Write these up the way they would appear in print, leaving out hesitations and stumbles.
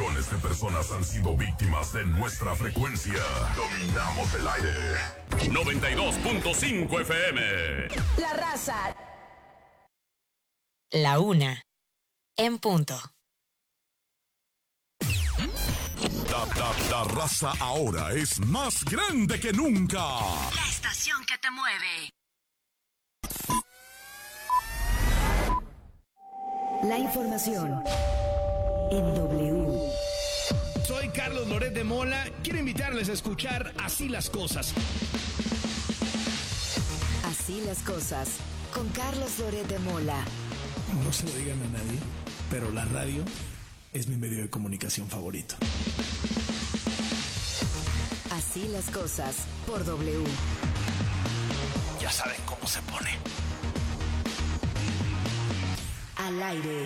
Millones de personas han sido víctimas de nuestra frecuencia. Dominamos el aire. 92.5 FM. La Raza. La una. En punto. La Raza ahora es más grande que nunca. La estación que te mueve. La información en W. Soy Carlos Loret de Mola. Quiero invitarles a escuchar Así las Cosas. Así las cosas con Carlos Loret de Mola. No se lo digan a nadie, pero la radio es mi medio de comunicación favorito. Así las cosas por W. Ya saben cómo se pone. Al aire.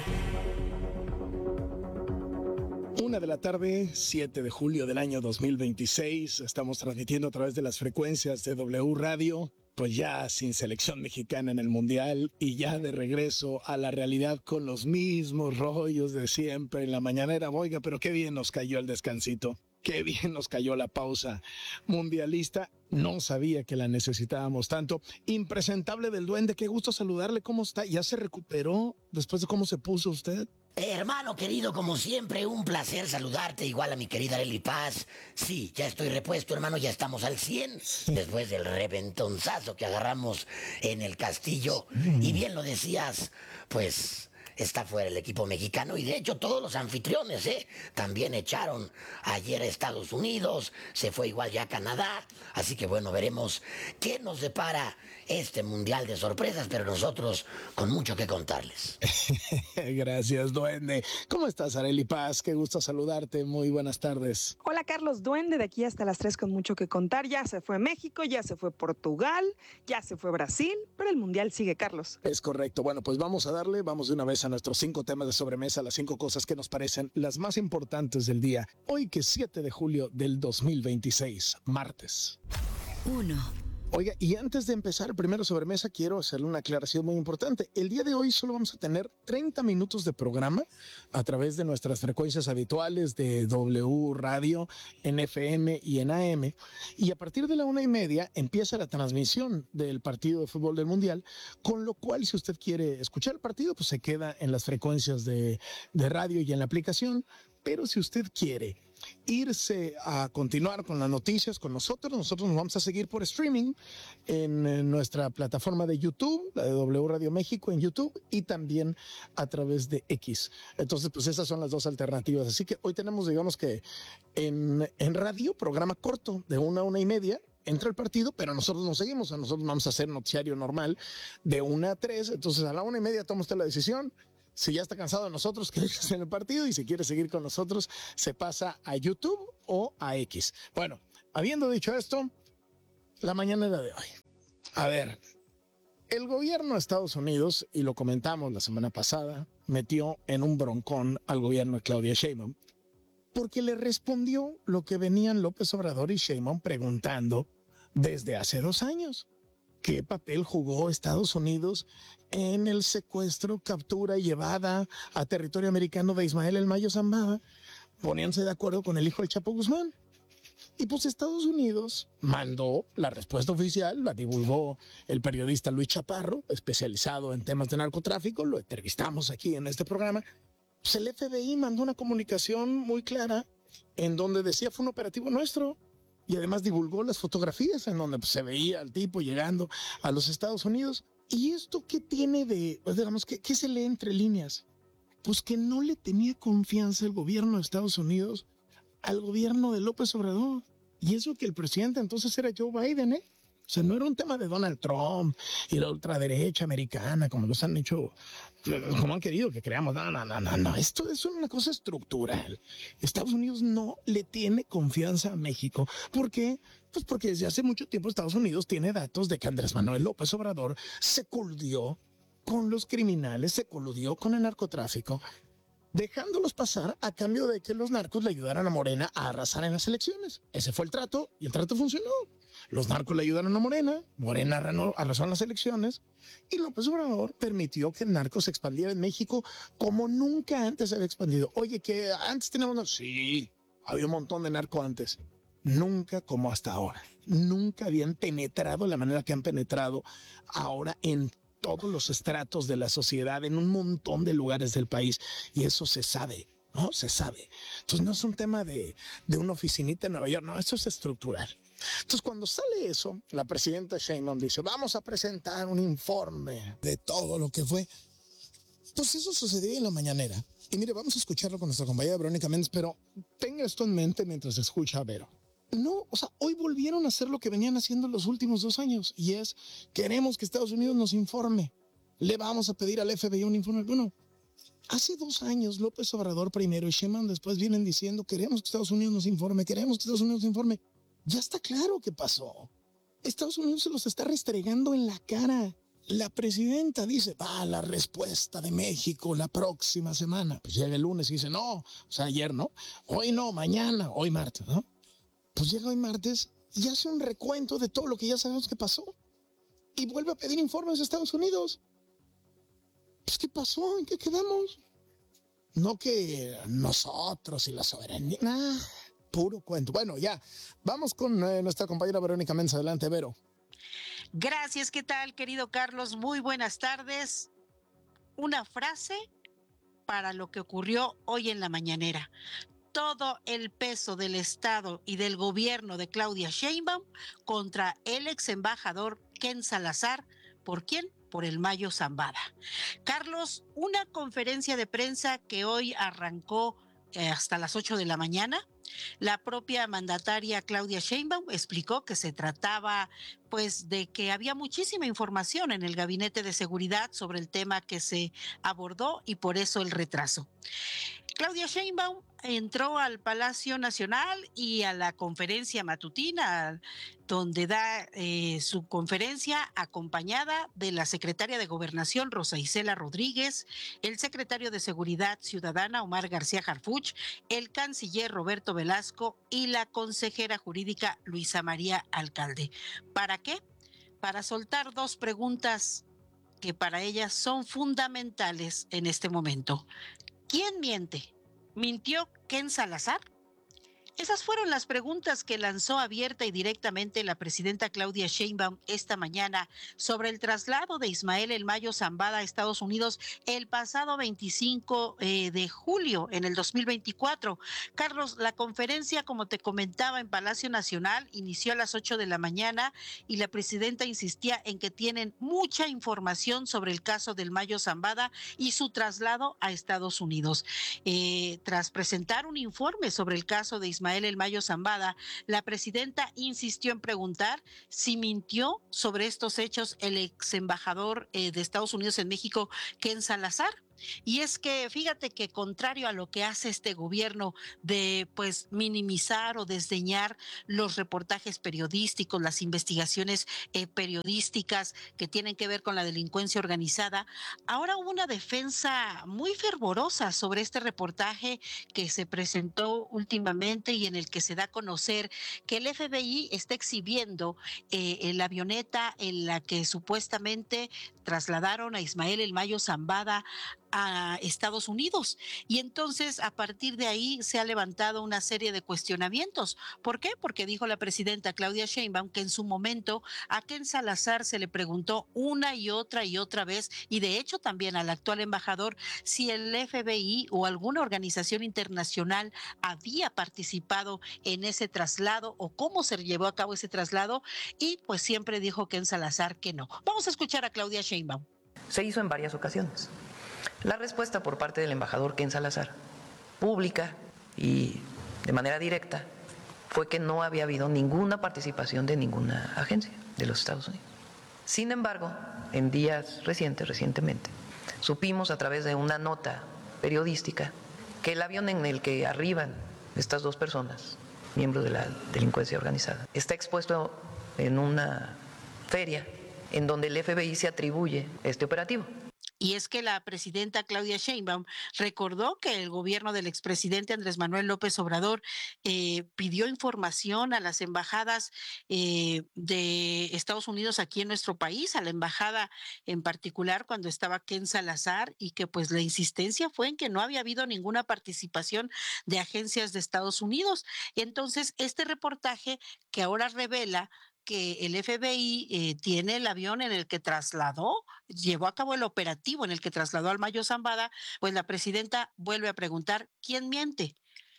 1:00 p.m, 7 de julio del año 2026. Estamos transmitiendo a través de las frecuencias de W Radio. Pues ya sin selección mexicana en el Mundial y ya de regreso a la realidad con los mismos rollos de siempre en la mañanera. Oiga, pero qué bien nos cayó el descansito. Qué bien nos cayó la pausa mundialista. No sabía que la necesitábamos tanto. Impresentable del Duende, qué gusto saludarle. ¿Cómo está? ¿Ya se recuperó después de cómo se puso usted? Hermano querido, como siempre, un placer saludarte, igual a mi querida Arely Paz. Sí, ya estoy repuesto, hermano, ya estamos al 100, después del reventonzazo que agarramos en el Castillo. Y bien lo decías, pues está fuera el equipo mexicano y de hecho todos los anfitriones, también echaron ayer a Estados Unidos, se fue igual ya a Canadá, así que bueno, veremos qué nos depara este mundial de sorpresas, pero nosotros con mucho que contarles. Gracias, Duende. ¿Cómo estás, Arely Paz? Qué gusto saludarte, muy buenas tardes. Hola, Carlos Duende, de aquí hasta las 3 con mucho que contar. Ya se fue México, ya se fue Portugal, ya se fue Brasil, pero el mundial sigue, Carlos. Es correcto. Bueno, pues vamos de una vez a nuestros 5 temas de sobremesa, las 5 cosas que nos parecen las más importantes del día. Hoy que es 7 de julio del 2026, martes. 1. Oiga, y antes de empezar el primero sobremesa, quiero hacerle una aclaración muy importante. El día de hoy solo vamos a tener 30 minutos de programa a través de nuestras frecuencias habituales de W Radio, en FM y en AM. Y a partir de la 1:30 empieza la transmisión del partido de fútbol del Mundial, con lo cual si usted quiere escuchar el partido, pues se queda en las frecuencias de radio y en la aplicación. Pero si usted quiere irse a continuar con las noticias con nosotros nos vamos a seguir por streaming en nuestra plataforma de YouTube, la de W Radio México en YouTube, y también a través de X. Entonces, pues esas son las dos alternativas. Así que hoy tenemos, digamos que en radio, programa corto de 1 a 1:30, entra el partido, pero nosotros nos seguimos. Nosotros vamos a hacer noticiario normal de 1 a 3. Entonces, a la 1:30 toma usted la decisión. Si ya está cansado de nosotros, quédese en el partido, y si quiere seguir con nosotros, se pasa a YouTube o a X. Bueno, habiendo dicho esto, la mañanera de hoy. A ver, el gobierno de Estados Unidos, y lo comentamos la semana pasada, metió en un broncón al gobierno de Claudia Sheinbaum, porque le respondió lo que venían López Obrador y Sheinbaum preguntando desde hace 2 años. ¿Qué papel jugó Estados Unidos en el secuestro, captura y llevada a territorio americano de Ismael El Mayo Zambada? Poniéndose de acuerdo con el hijo del Chapo Guzmán. Y pues Estados Unidos mandó la respuesta oficial, la divulgó el periodista Luis Chaparro, especializado en temas de narcotráfico, lo entrevistamos aquí en este programa. Pues el FBI mandó una comunicación muy clara en donde decía fue un operativo nuestro. Y además divulgó las fotografías en donde pues, se veía al tipo llegando a los Estados Unidos. ¿Y esto qué tiene de, pues, digamos, qué se lee entre líneas? Pues que no le tenía confianza el gobierno de Estados Unidos al gobierno de López Obrador. Y eso que el presidente entonces era Joe Biden, ¿eh? O sea, no era un tema de Donald Trump y la ultraderecha americana, como los han hecho, como han querido que creamos. No. Esto es una cosa estructural. Estados Unidos no le tiene confianza a México. ¿Por qué? Pues porque desde hace mucho tiempo Estados Unidos tiene datos de que Andrés Manuel López Obrador se coludió con los criminales, se coludió con el narcotráfico, dejándolos pasar a cambio de que los narcos le ayudaran a Morena a arrasar en las elecciones. Ese fue el trato y el trato funcionó. Los narcos le ayudaron a Morena, Morena arrasó en las elecciones y López Obrador permitió que el narco se expandiera en México como nunca antes se había expandido. Oye, que antes teníamos... Sí, había un montón de narco antes. Nunca como hasta ahora. Nunca habían penetrado de la manera que han penetrado ahora en todos los estratos de la sociedad, en un montón de lugares del país. Y eso se sabe, ¿no? Se sabe. Entonces no es un tema de una oficinita en Nueva York, no, esto es estructural. Entonces cuando sale eso, la presidenta Sheinbaum dice, vamos a presentar un informe de todo lo que fue. Pues eso sucedió en la mañanera. Y mire, vamos a escucharlo con nuestra compañera Verónica Méndez, pero tenga esto en mente mientras escucha a Vero. No, o sea, hoy volvieron a hacer lo que venían haciendo los últimos 2 años y es, queremos que Estados Unidos nos informe. Le vamos a pedir al FBI un informe. Bueno, hace 2 años López Obrador primero y Sheinbaum después vienen diciendo, queremos que Estados Unidos nos informe, queremos que Estados Unidos nos informe. Ya está claro qué pasó. Estados Unidos se los está restregando en la cara. La presidenta dice, la respuesta de México la próxima semana. Pues llega el lunes y dice, no, o sea, ayer no, hoy no, mañana, hoy martes, ¿no? Pues llega hoy martes y hace un recuento de todo lo que ya sabemos que pasó. Y vuelve a pedir informes de Estados Unidos. Pues, ¿qué pasó? ¿En qué quedamos? No que nosotros y la soberanía. Nah, puro cuento. Bueno, ya, vamos con nuestra compañera Verónica Méndez. Adelante, Vero. Gracias, ¿qué tal, querido Carlos? Muy buenas tardes. Una frase para lo que ocurrió hoy en la mañanera. Todo el peso del Estado y del gobierno de Claudia Sheinbaum contra el ex embajador Ken Salazar. ¿Por quién? Por el Mayo Zambada. Carlos, una conferencia de prensa que hoy arrancó hasta las 8 de la mañana. La propia mandataria Claudia Sheinbaum explicó que se trataba pues de que había muchísima información en el Gabinete de Seguridad sobre el tema que se abordó y por eso el retraso. Claudia Sheinbaum entró al Palacio Nacional y a la conferencia matutina, donde da su conferencia acompañada de la secretaria de Gobernación, Rosa Isela Rodríguez, el secretario de Seguridad Ciudadana, Omar García Harfuch, el canciller Roberto Velasco y la consejera jurídica Luisa María Alcalde. ¿Para qué? Para soltar 2 preguntas que para ellas son fundamentales en este momento. ¿Quién miente? ¿Mintió Ken Salazar? Esas fueron las preguntas que lanzó abierta y directamente la presidenta Claudia Sheinbaum esta mañana sobre el traslado de Ismael El Mayo Zambada a Estados Unidos el pasado 25 de julio en el 2024. Carlos, la conferencia, como te comentaba, en Palacio Nacional inició a las 8 de la mañana y la presidenta insistía en que tienen mucha información sobre el caso del Mayo Zambada y su traslado a Estados Unidos. Tras presentar un informe sobre el caso de Ismael El Mayo Zambada, la presidenta insistió en preguntar si mintió sobre estos hechos el ex embajador de Estados Unidos en México, Ken Salazar. Y es que fíjate que contrario a lo que hace este gobierno de pues minimizar o desdeñar los reportajes periodísticos, las investigaciones periodísticas que tienen que ver con la delincuencia organizada, ahora hubo una defensa muy fervorosa sobre este reportaje que se presentó últimamente y en el que se da a conocer que el FBI está exhibiendo la avioneta en la que supuestamente trasladaron a Ismael El Mayo Zambada a Estados Unidos. Y entonces, a partir de ahí, se ha levantado una serie de cuestionamientos. ¿Por qué? Porque dijo la presidenta Claudia Sheinbaum que en su momento a Ken Salazar se le preguntó una y otra vez, y de hecho también al actual embajador, si el FBI o alguna organización internacional había participado en ese traslado o cómo se llevó a cabo ese traslado, y pues siempre dijo Ken Salazar que no. Vamos a escuchar a Claudia Sheinbaum. Se hizo en varias ocasiones. La respuesta por parte del embajador Ken Salazar, pública y de manera directa, fue que no había habido ninguna participación de ninguna agencia de los Estados Unidos. Sin embargo, en días recientemente, supimos a través de una nota periodística que el avión en el que arriban estas 2 personas, miembros de la delincuencia organizada, está expuesto en una feria en donde el FBI se atribuye este operativo. Y es que la presidenta Claudia Sheinbaum recordó que el gobierno del expresidente Andrés Manuel López Obrador pidió información a las embajadas de Estados Unidos aquí en nuestro país, a la embajada en particular cuando estaba Ken Salazar, y que pues la insistencia fue en que no había habido ninguna participación de agencias de Estados Unidos. Y entonces este reportaje que ahora revela que el FBI tiene el avión en el que llevó a cabo el operativo en el que trasladó al Mayo Zambada, pues la presidenta vuelve a preguntar, ¿quién miente?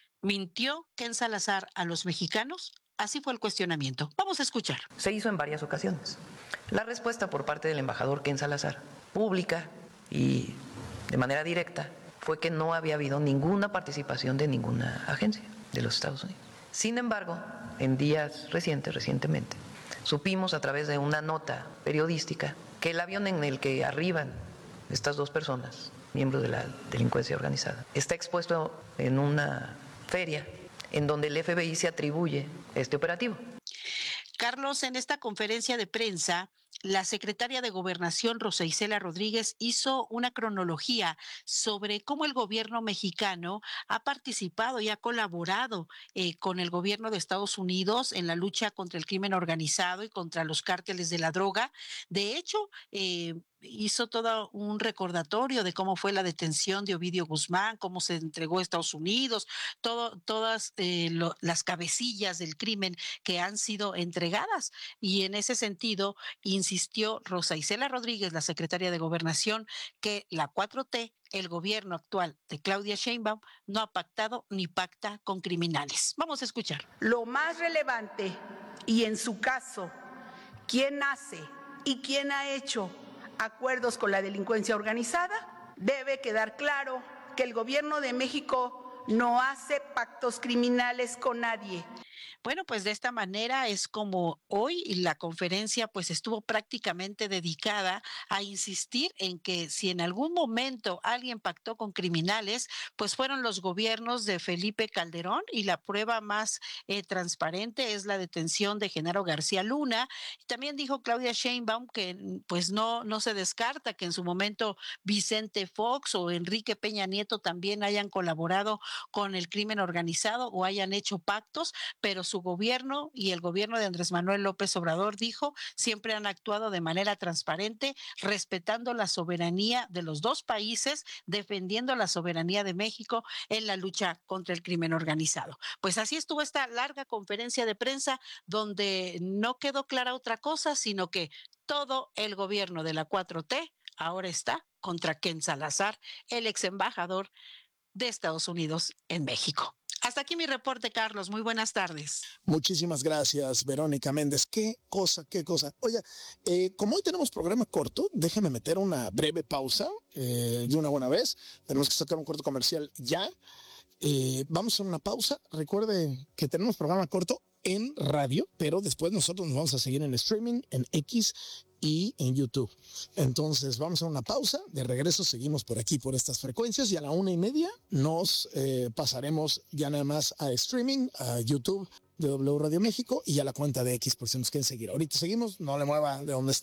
¿Mintió Ken Salazar a los mexicanos? Así fue el cuestionamiento. Vamos a escuchar. Se hizo en varias ocasiones. La respuesta por parte del embajador Ken Salazar, pública y de manera directa, fue que no había habido ninguna participación de ninguna agencia de los Estados Unidos. Sin embargo, en días recientemente, supimos a través de una nota periodística que el avión en el que arriban estas dos personas, miembros de la delincuencia organizada, está expuesto en una feria en donde el FBI se atribuye este operativo. Carlos, en esta conferencia de prensa, la secretaria de Gobernación, Rosa Isela Rodríguez, hizo una cronología sobre cómo el gobierno mexicano ha participado y ha colaborado con el gobierno de Estados Unidos en la lucha contra el crimen organizado y contra los cárteles de la droga. De hecho, hizo todo un recordatorio de cómo fue la detención de Ovidio Guzmán, cómo se entregó a Estados Unidos, todas las cabecillas del crimen que han sido entregadas. Y en ese sentido, insistió Rosa Isela Rodríguez, la secretaria de Gobernación, que la 4T, el gobierno actual de Claudia Sheinbaum, no ha pactado ni pacta con criminales. Vamos a escuchar. Lo más relevante, y en su caso, quién hace y quién ha hecho acuerdos con la delincuencia organizada, debe quedar claro que el gobierno de México no hace pactos criminales con nadie. Bueno, pues de esta manera es como hoy la conferencia pues estuvo prácticamente dedicada a insistir en que si en algún momento alguien pactó con criminales, pues fueron los gobiernos de Felipe Calderón, y la prueba más transparente es la detención de Genaro García Luna. También dijo Claudia Sheinbaum que pues no se descarta que en su momento Vicente Fox o Enrique Peña Nieto también hayan colaborado con el crimen organizado o hayan hecho pactos, pero su gobierno y el gobierno de Andrés Manuel López Obrador, dijo, siempre han actuado de manera transparente, respetando la soberanía de los dos países, defendiendo la soberanía de México en la lucha contra el crimen organizado. Pues así estuvo esta larga conferencia de prensa donde no quedó clara otra cosa, sino que todo el gobierno de la 4T ahora está contra Ken Salazar, el ex embajador de Estados Unidos en México. Hasta aquí mi reporte, Carlos. Muy buenas tardes. Muchísimas gracias, Verónica Méndez. Qué cosa. Oiga, como hoy tenemos programa corto, déjeme meter una breve pausa de una buena vez. Tenemos que sacar un corto comercial ya. Vamos a hacer una pausa. Recuerde que tenemos programa corto en radio, pero después nosotros nos vamos a seguir en streaming, en X y en YouTube. Entonces vamos a una pausa, de regreso seguimos por aquí, por estas frecuencias, y a la 1:30 nos pasaremos ya nada más a streaming, a YouTube de W Radio México y a la cuenta de X por si nos quieren seguir. Ahorita seguimos, no le mueva de donde está.